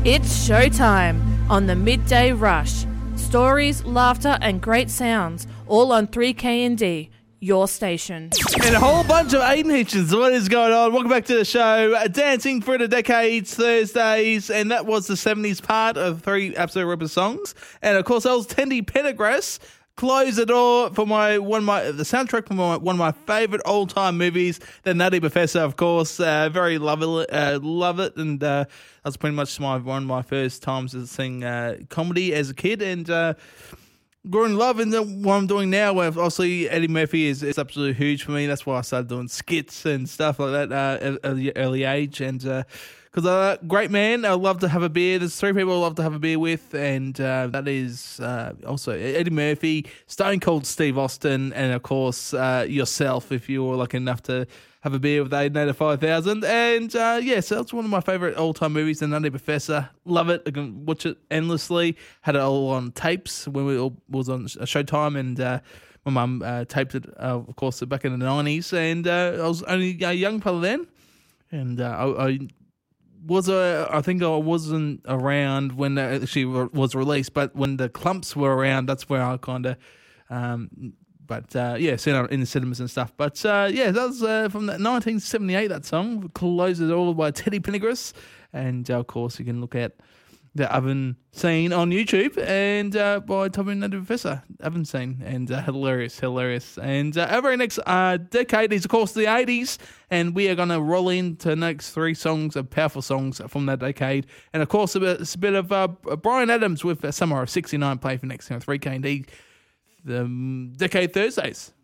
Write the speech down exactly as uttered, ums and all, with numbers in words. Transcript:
It's showtime on the Midday Rush. Stories, laughter and great sounds, all on three K N D, your station. And a whole bunch of Aiden Hitchens. What is going on? Welcome back to the show. Dancing for the Decades Thursdays, and that was the seventies part of three Absolute Ripper songs. And of course, that was Tendy Pendergrass. Close the door for my one of my the soundtrack for my, one of my favourite old time movies, The Nutty Professor. Of course, uh, very love it, uh, love it, and uh, that was pretty much my one of my first times to sing uh, comedy as a kid, and uh, growing love. And what I'm doing now, where obviously Eddie Murphy is, is absolutely huge for me. That's why I started doing skits and stuff like that uh, at an early age, and. Uh, Because uh, great man, I love to have a beer. There's three people I love to have a beer with, and uh, that is uh, also Eddie Murphy, Stone Cold Steve Austin, and of course uh, yourself if you were lucky enough to have a beer with Aiden at five thousand. And uh, yeah, so that's one of my favourite all-time movies, The Nutty Professor. Love it. I can watch it endlessly. Had it all on tapes when we all was on Showtime, and uh, my mum uh, taped it, uh, of course, back in the nineties, and uh, I was only a young fella then, and uh, I. I Was a, I think I wasn't around when it actually was released, but when the Clumps were around, that's where I kind of, um, but uh, yeah, seen it in the cinemas and stuff. But uh, yeah, that was uh, from nineteen seventy-eight, that song. Closes it all by Teddy Pendergrass. And uh, of course, you can look at the Oven Scene on YouTube, and uh, by Tommy and the Professor, Oven Scene, and uh, hilarious, hilarious. And uh, our very next uh, decade is, of course, the eighties, and we are going to roll into the next three songs of powerful songs from that decade. And, of course, a bit, it's a bit of uh, Bryan Adams with uh, Summer of sixty-nine play for next time, three K and D, the um, Decade Thursdays.